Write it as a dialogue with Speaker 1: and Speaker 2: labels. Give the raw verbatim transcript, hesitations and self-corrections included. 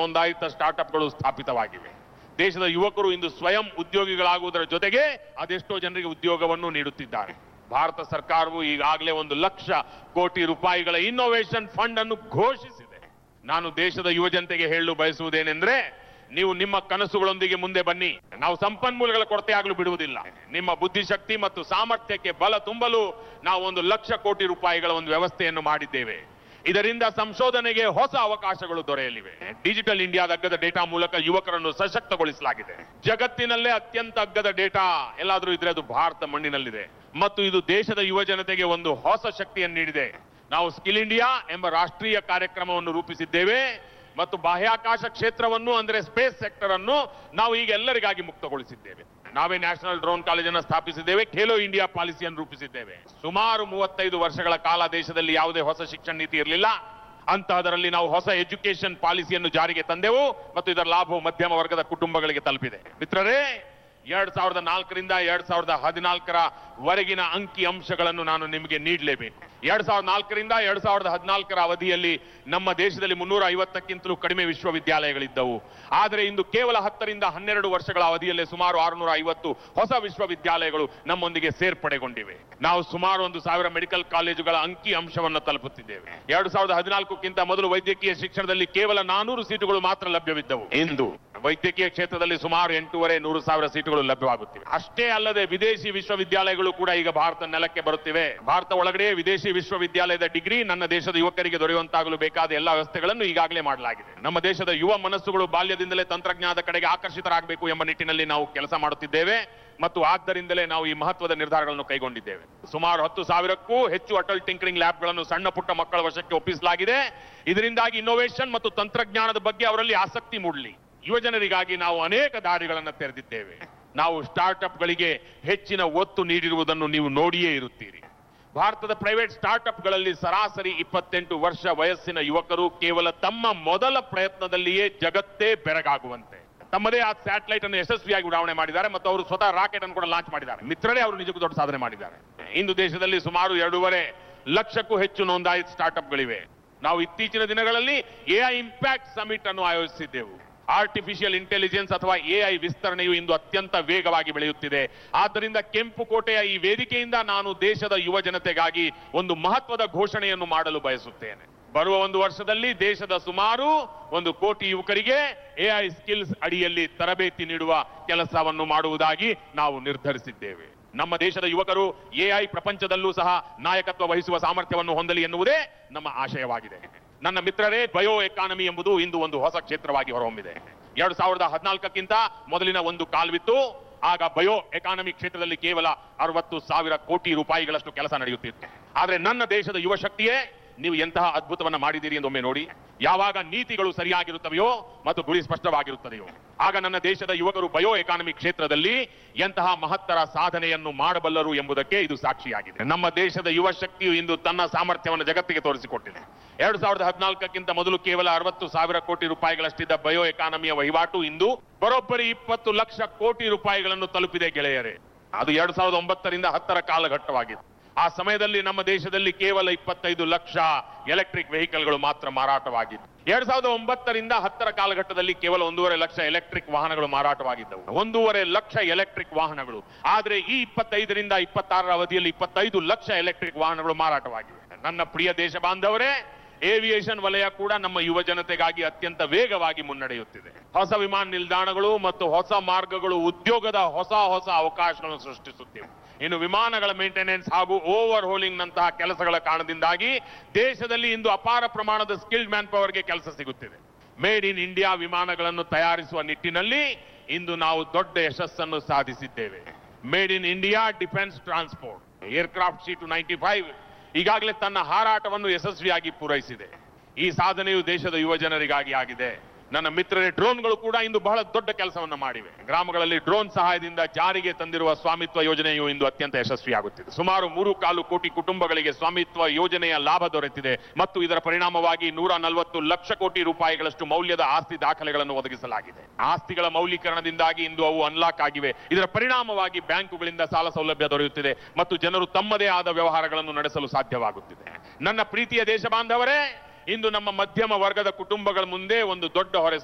Speaker 1: ನೋಂದಾಯಿತ ಸ್ಟಾರ್ಟ್ಅಪ್ಗಳು ಸ್ಥಾಪಿತವಾಗಿವೆ. ದೇಶದ ಯುವಕರು ಇಂದು ಸ್ವಯಂ ಉದ್ಯೋಗಿಗಳಾಗುವುದರ ಜೊತೆಗೆ ಅದೆಷ್ಟೋ ಜನರಿಗೆ ಉದ್ಯೋಗವನ್ನು ನೀಡುತ್ತಿದ್ದಾರೆ. ಭಾರತ ಸರ್ಕಾರವು ಈಗಾಗಲೇ ಒಂದು ಲಕ್ಷ ಕೋಟಿ ರೂಪಾಯಿಗಳ ಇನ್ನೋವೇಷನ್ ಫಂಡ್ ಅನ್ನು ಘೋಷಿಸಿದೆ. ನಾನು ದೇಶದ ಯುವ ಜನತೆಗೆ ಹೇಳಲು ಬಯಸುವುದೇನೆಂದ್ರೆ, ನೀವು ನಿಮ್ಮ ಕನಸುಗಳೊಂದಿಗೆ ಮುಂದೆ ಬನ್ನಿ. ನಾವು ಸಂಪನ್ಮೂಲಗಳ ಕೊರತೆ ಆಗಲು ಬಿಡುವುದಿಲ್ಲ. ನಿಮ್ಮ ಬುದ್ಧಿಶಕ್ತಿ ಮತ್ತು ಸಾಮರ್ಥ್ಯಕ್ಕೆ ಬಲ ತುಂಬಲು ನಾವು ಒಂದು ಲಕ್ಷ ಕೋಟಿ ರೂಪಾಯಿಗಳ ಒಂದು ವ್ಯವಸ್ಥೆಯನ್ನು ಮಾಡಿದ್ದೇವೆ. ಇದರಿಂದ ಸಂಶೋಧನೆಗೆ ಹೊಸ ಅವಕಾಶಗಳು ದೊರೆಯಲಿವೆ. ಡಿಜಿಟಲ್ ಇಂಡಿಯಾದ ಅಗ್ಗದ ಡೇಟಾ ಮೂಲಕ ಯುವಕರನ್ನು ಸಶಕ್ತಗೊಳಿಸಲಾಗಿದೆ. ಜಗತ್ತಿನಲ್ಲೇ ಅತ್ಯಂತ ಅಗ್ಗದ ಡೇಟಾ ಎಲ್ಲಾದರೂ ಇದ್ರೆ ಅದು ಭಾರತ ಮಣ್ಣಿನಲ್ಲಿದೆ ಮತ್ತು ಇದು ದೇಶದ ಯುವ ಜನತೆಗೆ ಒಂದು ಹೊಸ ಶಕ್ತಿಯನ್ನು ನೀಡಿದೆ. ನಾವು ಸ್ಕಿಲ್ ಇಂಡಿಯಾ ಎಂಬ ರಾಷ್ಟ್ರೀಯ ಕಾರ್ಯಕ್ರಮವನ್ನು ರೂಪಿಸಿದ್ದೇವೆ ಮತ್ತು ಬಾಹ್ಯಾಕಾಶ ಕ್ಷೇತ್ರವನ್ನು ಅಂದ್ರೆ ಸ್ಪೇಸ್ ಸೆಕ್ಟರ್ ಅನ್ನು ನಾವು ಈಗ ಎಲ್ಲರಿಗಾಗಿ ಮುಕ್ತಗೊಳಿಸಿದ್ದೇವೆ. ನಾವೇ ನ್ಯಾಷನಲ್ ಡ್ರೋನ್ ಕಾಲೇಜನ್ನು ಸ್ಥಾಪಿಸಿದ್ದೇವೆ. ಖೇಲೋ ಇಂಡಿಯಾ ಪಾಲಿಸಿಯನ್ನು ರೂಪಿಸಿದ್ದೇವೆ. ಸುಮಾರು ಮೂವತ್ತೈದು ವರ್ಷಗಳ ಕಾಲ ದೇಶದಲ್ಲಿ ಯಾವುದೇ ಹೊಸ ಶಿಕ್ಷಣ ನೀತಿ ಇರಲಿಲ್ಲ. ಅಂತಹದರಲ್ಲಿ ನಾವು ಹೊಸ ಎಜುಕೇಶನ್ ಪಾಲಿಸಿಯನ್ನು ಜಾರಿಗೆ ತಂದೆವು ಮತ್ತು ಇದರ ಲಾಭವು ಮಧ್ಯಮ ವರ್ಗದ ಕುಟುಂಬಗಳಿಗೆ ತಲುಪಿದೆ. ಮಿತ್ರರೇ, ಎರಡ್ ಸಾವಿರದ ನಾಲ್ಕರಿಂದ ಎರಡ್ ಸಾವಿರದ ಹದಿನಾಲ್ಕರ ವರೆಗಿನ ಅಂಕಿ ಅಂಶಗಳನ್ನು ನಾನು ನಿಮಗೆ ನೀಡಲೇಬೇಕು. ಎರಡ್ ಸಾವಿರದ ನಾಲ್ಕರಿಂದ ಎರಡ್ ಸಾವಿರದ ಹದಿನಾಲ್ಕರ ಅವಧಿಯಲ್ಲಿ ನಮ್ಮ ದೇಶದಲ್ಲಿ ಮುನ್ನೂರ ಐವತ್ತಕ್ಕಿಂತಲೂ ಕಡಿಮೆ ವಿಶ್ವವಿದ್ಯಾಲಯಗಳಿದ್ದವು. ಆದರೆ ಇಂದು ಕೇವಲ ಹತ್ತರಿಂದ ಹನ್ನೆರಡು ವರ್ಷಗಳ ಅವಧಿಯಲ್ಲೇ ಸುಮಾರು ಆರುನೂರ ಐವತ್ತು ಹೊಸ ವಿಶ್ವವಿದ್ಯಾಲಯಗಳು ನಮ್ಮೊಂದಿಗೆ ಸೇರ್ಪಡೆಗೊಂಡಿವೆ. ನಾವು ಸುಮಾರು ಒಂದು ಸಾವಿರ ಮೆಡಿಕಲ್ ಕಾಲೇಜುಗಳ ಅಂಕಿ ಅಂಶವನ್ನು ತಲುಪುತ್ತಿದ್ದೇವೆ. ಎರಡ್ ಸಾವಿರದ ಹದಿನಾಲ್ಕಕ್ಕಿಂತ ಮೊದಲು ವೈದ್ಯಕೀಯ ಶಿಕ್ಷಣದಲ್ಲಿ ಕೇವಲ ನಾನೂರು ಸೀಟುಗಳು ಮಾತ್ರ ಲಭ್ಯವಿದ್ದವು. ಇಂದು ವೈದ್ಯಕೀಯ ಕ್ಷೇತ್ರದಲ್ಲಿ ಸುಮಾರು ಎಂಟೂವರೆ ನೂರು ಸಾವಿರ ಸೀಟುಗಳು ಲಭ್ಯವಾಗುತ್ತಿವೆ. ಅಷ್ಟೇ ಅಲ್ಲದೆ ವಿದೇಶಿ ವಿಶ್ವವಿದ್ಯಾಲಯಗಳು ಕೂಡ ಈಗ ಭಾರತ ನೆಲಕ್ಕೆ ಬರುತ್ತಿವೆ. ಭಾರತ ಒಳಗಡೆ ವಿದೇಶಿ ವಿಶ್ವವಿದ್ಯಾಲಯದ ಡಿಗ್ರಿ ನನ್ನ ದೇಶದ ಯುವಕರಿಗೆ ದೊರೆಯುವಂತಾಗಲು ಬೇಕಾದ ಎಲ್ಲ ವ್ಯವಸ್ಥೆಗಳನ್ನು ಈಗಾಗಲೇ ಮಾಡಲಾಗಿದೆ. ನಮ್ಮ ದೇಶದ ಯುವ ಮನಸ್ಸುಗಳು ಬಾಲ್ಯದಿಂದಲೇ ತಂತ್ರಜ್ಞಾನದ ಕಡೆಗೆ ಆಕರ್ಷಿತರಾಗಬೇಕು ಎಂಬ ನಿಟ್ಟಿನಲ್ಲಿ ನಾವು ಕೆಲಸ ಮಾಡುತ್ತಿದ್ದೇವೆ ಮತ್ತು ಆದ್ದರಿಂದಲೇ ನಾವು ಈ ಮಹತ್ವದ ನಿರ್ಧಾರಗಳನ್ನು ಕೈಗೊಂಡಿದ್ದೇವೆ. ಸುಮಾರು ಹತ್ತು ಸಾವಿರಕ್ಕೂ ಹೆಚ್ಚು ಅಟಲ್ ಟಿಂಕರಿಂಗ್ ಲ್ಯಾಬ್ಗಳನ್ನು ಸಣ್ಣ ಪುಟ್ಟ ಮಕ್ಕಳ ವಶಕ್ಕೆ ಒಪ್ಪಿಸಲಾಗಿದೆ. ಇದರಿಂದಾಗಿ ಇನ್ನೋವೇಷನ್ ಮತ್ತು ತಂತ್ರಜ್ಞಾನದ ಬಗ್ಗೆ ಅವರಲ್ಲಿ ಆಸಕ್ತಿ ಮೂಡಲಿ. ಯುವಜನರಿಗಾಗಿ ನಾವು ಅನೇಕ ದಾರಿಗಳನ್ನು ತೆರೆದಿದ್ದೇವೆ. ನಾವು ಸ್ಟಾರ್ಟ್ಅಪ್ಗಳಿಗೆ ಹೆಚ್ಚಿನ ಒತ್ತು ನೀಡಿರುವುದನ್ನು ನೀವು ನೋಡಿಯೇ ಇರುತ್ತೀರಿ. ಭಾರತದ ಪ್ರೈವೇಟ್ ಸ್ಟಾರ್ಟ್ಅಪ್ಗಳಲ್ಲಿ ಸರಾಸರಿ ಇಪ್ಪತ್ತೆಂಟು ವರ್ಷ ವಯಸ್ಸಿನ ಯುವಕರು ಕೇವಲ ತಮ್ಮ ಮೊದಲ ಪ್ರಯತ್ನದಲ್ಲಿಯೇ ಜಗತ್ತೇ ಬೆರಗಾಗುವಂತೆ ತಮ್ಮದೇ ಆ ಸ್ಯಾಟಲೈಟ್ ಅನ್ನು ಯಶಸ್ವಿಯಾಗಿ ಉಡಾವಣೆ ಮಾಡಿದ್ದಾರೆ ಮತ್ತು ಅವರು ಸ್ವತಃ ರಾಕೆಟ್ ಅನ್ನು ಕೂಡ ಲಾಂಚ್ ಮಾಡಿದ್ದಾರೆ. ಮಿತ್ರರೇ, ಅವರು ನಿಜಕ್ಕೂ ದೊಡ್ಡ ಸಾಧನೆ ಮಾಡಿದ್ದಾರೆ. ಇಂದು ದೇಶದಲ್ಲಿ ಸುಮಾರು ಎರಡೂವರೆ ಲಕ್ಷಕ್ಕೂ ಹೆಚ್ಚು ನೋಂದಾಯಿತ ಸ್ಟಾರ್ಟ್ಅಪ್ಗಳಿವೆ. ನಾವು ಇತ್ತೀಚಿನ ದಿನಗಳಲ್ಲಿ ಎಐ ಇಂಪ್ಯಾಕ್ಟ್ ಸಮಿಟ್ ಅನ್ನು ಆಯೋಜಿಸಿದ್ದೆವು. ಆರ್ಟಿಫಿಷಿಯಲ್ ಇಂಟೆಲಿಜೆನ್ಸ್ ಅಥವಾ ಎಐ ವಿಸ್ತರಣೆಯು ಇಂದು ಅತ್ಯಂತ ವೇಗವಾಗಿ ಬೆಳೆಯುತ್ತಿದೆ. ಆದ್ದರಿಂದ ಕೆಂಪು ಕೋಟೆಯ ಈ ವೇದಿಕೆಯಿಂದ ನಾನು ದೇಶದ ಯುವ ಜನತೆಗಾಗಿ ಒಂದು ಮಹತ್ವದ ಘೋಷಣೆಯನ್ನು ಮಾಡಲು ಬಯಸುತ್ತೇನೆ. ಬರುವ ಒಂದು ವರ್ಷದಲ್ಲಿ ದೇಶದ ಸುಮಾರು ಒಂದು ಕೋಟಿ ಯುವಕರಿಗೆ ಎಐ ಸ್ಕಿಲ್ಸ್ ಅಡಿಯಲ್ಲಿ ತರಬೇತಿ ನೀಡುವ ಕೆಲಸವನ್ನು ಮಾಡುವುದಾಗಿ ನಾವು ನಿರ್ಧರಿಸಿದ್ದೇವೆ. ನಮ್ಮ ದೇಶದ ಯುವಕರು ಎಐ ಪ್ರಪಂಚದಲ್ಲೂ ಸಹ ನಾಯಕತ್ವ ವಹಿಸುವ ಸಾಮರ್ಥ್ಯವನ್ನು ಹೊಂದಲಿ ಎನ್ನುವುದೇ ನಮ್ಮ ಆಶಯವಾಗಿದೆ. ನನ್ನ ಮಿತ್ರರೇ, ಬಯೋ ಎಕಾನಮಿ ಎಂಬುದು ಇಂದು ಒಂದು ಹೊಸ ಕ್ಷೇತ್ರವಾಗಿ ಹೊರಹೊಮ್ಮಿದೆ. ಎರಡು ಸಾವಿರದ ಹದಿನಾಲ್ಕಕ್ಕಿಂತ ಮೊದಲಿನ ಒಂದು ಕಾಲವಿತ್ತು. ಆಗ ಬಯೋ ಎಕಾನಮಿ ಕ್ಷೇತ್ರದಲ್ಲಿ ಕೇವಲ ಅರವತ್ತು ಸಾವಿರ ಕೋಟಿ ರೂಪಾಯಿಗಳಷ್ಟು ಕೆಲಸ ನಡೆಯುತ್ತಿತ್ತು. ಆದರೆ ನನ್ನ ದೇಶದ ಯುವ ಶಕ್ತಿಯೇ ನೀವು ಎಂತಹ ಅದ್ಭುತವನ್ನ ಮಾಡಿದ್ದೀರಿ ಎಂದು ಒಮ್ಮೆ ನೋಡಿ. ಯಾವಾಗ ನೀತಿಗಳು ಸರಿಯಾಗಿರುತ್ತವೆಯೋ ಮತ್ತು ಗುರಿ ಸ್ಪಷ್ಟವಾಗಿರುತ್ತದೆಯೋ ಆಗ ನನ್ನ ದೇಶದ ಯುವಕರು ಬಯೋ ಎಕಾನಮಿ ಕ್ಷೇತ್ರದಲ್ಲಿ ಎಂತಹ ಮಹತ್ತರ ಸಾಧನೆಯನ್ನು ಮಾಡಬಲ್ಲರು ಎಂಬುದಕ್ಕೆ ಇದು ಸಾಕ್ಷಿಯಾಗಿದೆ. ನಮ್ಮ ದೇಶದ ಯುವ ಶಕ್ತಿಯು ಇಂದು ತನ್ನ ಸಾಮರ್ಥ್ಯವನ್ನು ಜಗತ್ತಿಗೆ ತೋರಿಸಿಕೊಟ್ಟಿದೆ. ಎರಡ್ ಸಾವಿರದ ಹದಿನಾಲ್ಕಕ್ಕಿಂತ ಮೊದಲು ಕೇವಲ ಅರವತ್ತು ಸಾವಿರ ಕೋಟಿ ರೂಪಾಯಿಗಳಷ್ಟಿದ್ದ ಬಯೋ ಎಕಾನಮಿಯ ವಹಿವಾಟು ಇಂದು ಬರೋಬ್ಬರಿ ಇಪ್ಪತ್ತು ಲಕ್ಷ ಕೋಟಿ ರೂಪಾಯಿಗಳನ್ನು ತಲುಪಿದೆ ಗೆಳೆಯರೇ. ಅದು ಎರಡ್ ಸಾವಿರದ ಒಂಬತ್ತರಿಂದ ಹತ್ತರ ಕಾಲಘಟ್ಟವಾಗಿತ್ತು. ಆ ಸಮಯದಲ್ಲಿ ನಮ್ಮ ದೇಶದಲ್ಲಿ ಕೇವಲ ಇಪ್ಪತ್ತೈದು ಲಕ್ಷ ಎಲೆಕ್ಟ್ರಿಕ್ ವೆಹಿಕಲ್ಗಳು ಮಾತ್ರ ಮಾರಾಟವಾಗಿತ್ತು. ಎರಡ್ ಸಾವಿರದ ಒಂಬತ್ತರಿಂದ ಹತ್ತರ ಕಾಲಘಟ್ಟದಲ್ಲಿ ಕೇವಲ ಒಂದೂವರೆ ಲಕ್ಷ ಎಲೆಕ್ಟ್ರಿಕ್ ವಾಹನಗಳು ಮಾರಾಟವಾಗಿದ್ದವು. ಒಂದೂವರೆ ಲಕ್ಷ ಎಲೆಕ್ಟ್ರಿಕ್ ವಾಹನಗಳು. ಆದ್ರೆ ಈ ಇಪ್ಪತ್ತೈದರಿಂದ ಇಪ್ಪತ್ತಾರರ ಅವಧಿಯಲ್ಲಿ ಇಪ್ಪತ್ತೈದು ಲಕ್ಷ ಎಲೆಕ್ಟ್ರಿಕ್ ವಾಹನಗಳು ಮಾರಾಟವಾಗಿವೆ. ನನ್ನ ಪ್ರಿಯ ದೇಶ ಬಾಂಧವರೇ, ಏವಿಯೇಷನ್ ವಲಯ ಕೂಡ ನಮ್ಮ ಯುವ ಜನತೆಗಾಗಿ ಅತ್ಯಂತ ವೇಗವಾಗಿ ಮುನ್ನಡೆಯುತ್ತಿದೆ. ಹೊಸ ವಿಮಾನ ನಿಲ್ದಾಣಗಳು ಮತ್ತು ಹೊಸ ಮಾರ್ಗಗಳು ಉದ್ಯೋಗದ ಹೊಸ ಹೊಸ ಅವಕಾಶಗಳನ್ನು ಸೃಷ್ಟಿಸುತ್ತಿವೆ. ಇನ್ನು ವಿಮಾನಗಳ ಮೇಂಟೆನೆನ್ಸ್ ಹಾಗೂ ಓವರ್ ಹೋಲಿಂಗ್ ನಂತಹ ಕೆಲಸಗಳ ಕಾರಣದಿಂದಾಗಿ ದೇಶದಲ್ಲಿ ಇಂದು ಅಪಾರ ಪ್ರಮಾಣದ ಸ್ಕಿಲ್ಡ್ ಮ್ಯಾನ್ ಪವರ್ಗೆ ಕೆಲಸ ಸಿಗುತ್ತಿದೆ. ಮೇಡ್ ಇನ್ ಇಂಡಿಯಾ ವಿಮಾನಗಳನ್ನು ತಯಾರಿಸುವ ನಿಟ್ಟಿನಲ್ಲಿ ಇಂದು ನಾವು ದೊಡ್ಡ ಯಶಸ್ಸನ್ನು ಸಾಧಿಸಿದ್ದೇವೆ. Made in India defence transport aircraft C to ninety five ಈಗಾಗಲೇ ತನ್ನ ಹಾರಾಟವನ್ನು ಯಶಸ್ವಿಯಾಗಿ ಪೂರೈಸಿದೆ. ಈ ಸಾಧನೆಯು ದೇಶದ ಯುವ ಜನರಿಗಾಗಿ ಆಗಿದೆ. ನನ್ನ ಮಿತ್ರರೇ, ಡ್ರೋನ್ಗಳು ಕೂಡ ಇಂದು ಬಹಳ ದೊಡ್ಡ ಕೆಲಸವನ್ನು ಮಾಡಿವೆ. ಗ್ರಾಮಗಳಲ್ಲಿ ಡ್ರೋನ್ ಸಹಾಯದಿಂದ ಜಾರಿಗೆ ತಂದಿರುವ ಸ್ವಾಮಿತ್ವ ಯೋಜನೆಯು ಇಂದು ಅತ್ಯಂತ ಯಶಸ್ವಿಯಾಗುತ್ತಿದೆ. ಸುಮಾರು ಮೂರು ಕಾಲು ಕೋಟಿ ಕುಟುಂಬಗಳಿಗೆ ಸ್ವಾಮಿತ್ವ ಯೋಜನೆಯ ಲಾಭ ದೊರೆತಿದೆ ಮತ್ತು ಇದರ ಪರಿಣಾಮವಾಗಿ ನೂರ ನಲವತ್ತು ಲಕ್ಷ ಕೋಟಿ ರೂಪಾಯಿಗಳಷ್ಟು ಮೌಲ್ಯದ ಆಸ್ತಿ ದಾಖಲೆಗಳನ್ನು ಒದಗಿಸಲಾಗಿದೆ. ಆಸ್ತಿಗಳ ಮೌಲ್ಯೀಕರಣದಿಂದಾಗಿ ಇಂದು ಅವು ಅನ್ಲಾಕ್ ಆಗಿವೆ. ಇದರ ಪರಿಣಾಮವಾಗಿ ಬ್ಯಾಂಕುಗಳಿಂದ ಸಾಲ ಸೌಲಭ್ಯ ದೊರೆಯುತ್ತಿದೆ ಮತ್ತು ಜನರು ತಮ್ಮದೇ ಆದ ವ್ಯವಹಾರಗಳನ್ನು ನಡೆಸಲು ಸಾಧ್ಯವಾಗುತ್ತಿದೆ. ನನ್ನ ಪ್ರೀತಿಯ ದೇಶ ಬಾಂಧವರೇ, ಇಂದು ನಮ್ಮ ಮಧ್ಯಮ ವರ್ಗದ ಕುಟುಂಬಗಳ ಮುಂದೆ ಒಂದು ದೊಡ್ಡ ಹೊರೆ